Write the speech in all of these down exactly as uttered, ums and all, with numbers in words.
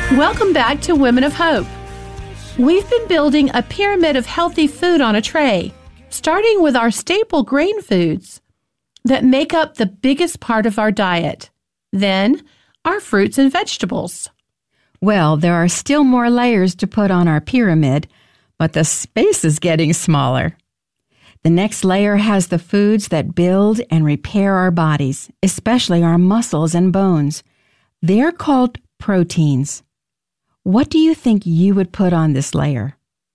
Welcome back to Women of Hope. We've been building a pyramid of healthy food on a tray, starting with our staple grain foods that make up the biggest part of our diet. Then, our fruits and vegetables. Well, there are still more layers to put on our pyramid, but the space is getting smaller. The next layer has the foods that build and repair our bodies, especially our muscles and bones. They're called proteins. What do you think you would put on this layer?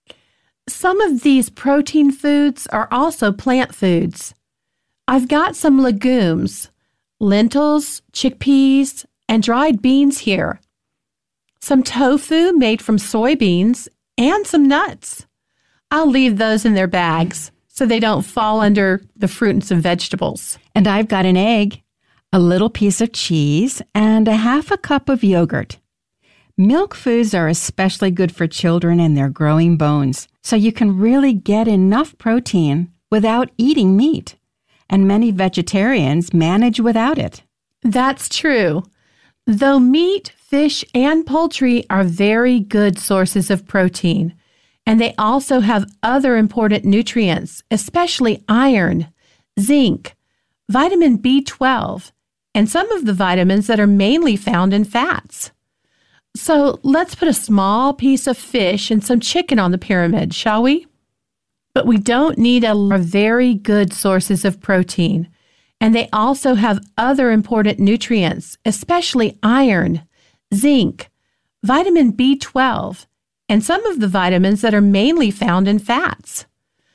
Some of these protein foods are also plant foods. I've got some legumes, lentils, chickpeas, and dried beans here. Some tofu made from soybeans, and some nuts. I'll leave those in their bags so they don't fall under the fruits and vegetables. And I've got an egg, a little piece of cheese, and a half a cup of yogurt. Milk foods are especially good for children and their growing bones, so you can really get enough protein without eating meat. And many vegetarians manage without it. That's true. Though meat, fish, and poultry are very good sources of protein, and they also have other important nutrients, especially iron, zinc, vitamin B twelve, and some of the vitamins that are mainly found in fats. So let's put a small piece of fish and some chicken on the pyramid, shall we? But we don't need a very good sources of protein, and they also have other important nutrients, especially iron, zinc, vitamin B twelve, and some of the vitamins that are mainly found in fats.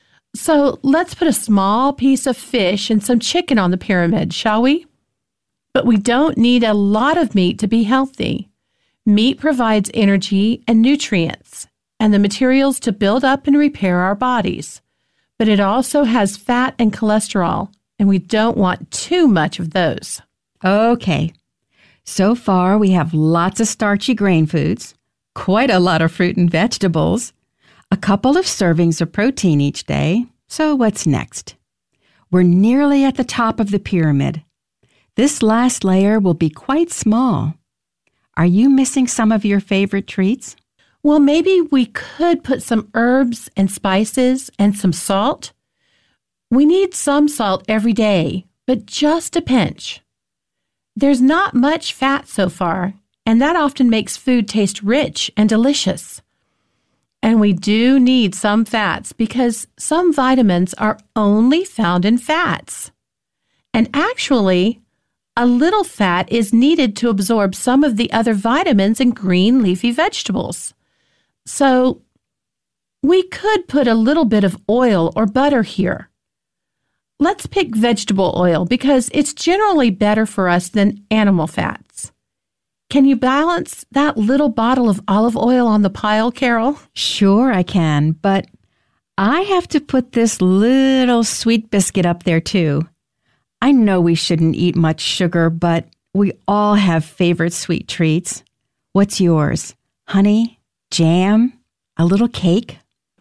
So let's put a small piece of fish and some chicken on the pyramid, shall we? But we don't need a lot of meat to be healthy. Meat provides energy and nutrients and the materials to build up and repair our bodies. But it also has fat and cholesterol, and we don't want too much of those. Okay. So far, we have lots of starchy grain foods, quite a lot of fruit and vegetables, a couple of servings of protein each day. So what's next? We're nearly at the top of the pyramid. This last layer will be quite small. Are you missing some of your favorite treats? Well, maybe we could put some herbs and spices and some salt. We need some salt every day, but just a pinch. There's not much fat so far, and that often makes food taste rich and delicious. And we do need some fats because some vitamins are only found in fats. And actually, a little fat is needed to absorb some of the other vitamins in green leafy vegetables. So, we could put a little bit of oil or butter here. Let's pick vegetable oil because it's generally better for us than animal fats. Can you balance that little bottle of olive oil on the pile, Carol? Sure, I can, but I have to put this little sweet biscuit up there too. I know we shouldn't eat much sugar, but we all have favorite sweet treats. What's yours? Honey? Jam? A little cake?